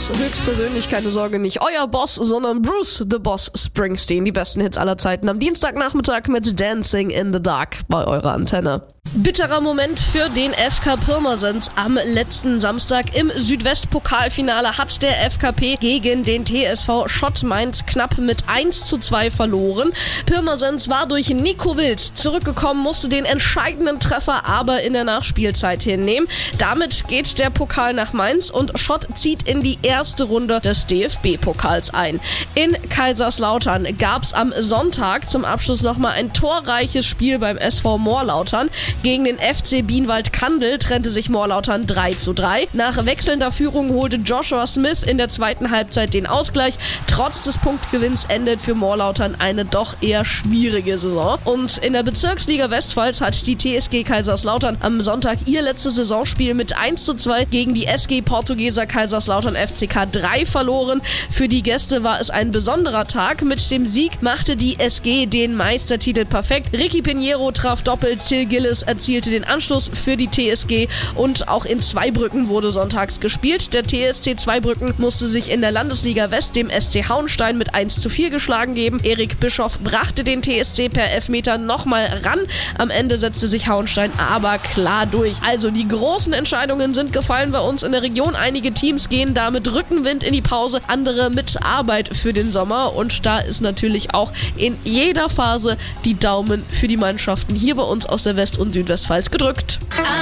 Boss, höchstpersönlich, keine Sorge, nicht euer Boss, sondern Bruce the Boss Springsteen. Die besten Hits aller Zeiten am Dienstagnachmittag mit Dancing in the Dark bei eurer Antenne. Bitterer Moment für den FK Pirmasens. Am letzten Samstag im Südwest-Pokalfinale hat der FKP gegen den TSV Schott Mainz knapp mit 1:2 verloren. Pirmasens war durch Nico Wild zurückgekommen, musste den entscheidenden Treffer aber in der Nachspielzeit hinnehmen. Damit geht der Pokal nach Mainz und Schott zieht in die erste Runde des DFB-Pokals ein. In Kaiserslautern gab es am Sonntag zum Abschluss nochmal ein torreiches Spiel beim SV Moorlautern. Gegen den FC Bienwald-Kandel trennte sich Moorlautern 3:3. Nach wechselnder Führung holte Joshua Smith in der zweiten Halbzeit den Ausgleich. Trotz des Punktgewinns endet für Moorlautern eine doch eher schwierige Saison. Und in der Bezirksliga Westpfalz hat die TSG Kaiserslautern am Sonntag ihr letztes Saisonspiel mit 1:2 gegen die SG Portugieser Kaiserslautern FCK 3 verloren. Für die Gäste war es ein besonderer Tag. Mit dem Sieg machte die SG den Meistertitel perfekt. Ricky Pinheiro traf doppelt, Till Gillis erzielte den Anschluss für die TSG und auch in Zweibrücken wurde sonntags gespielt. Der TSC Zweibrücken musste sich in der Landesliga West dem SC Hauenstein mit 1:4 geschlagen geben. Erik Bischoff brachte den TSC per Elfmeter nochmal ran. Am Ende setzte sich Hauenstein aber klar durch. Also die großen Entscheidungen sind gefallen bei uns in der Region. Einige Teams gehen da mit Rückenwind in die Pause, andere mit Arbeit für den Sommer. Und da ist natürlich auch in jeder Phase die Daumen für die Mannschaften hier bei uns aus der West- und Südwestpfalz gedrückt.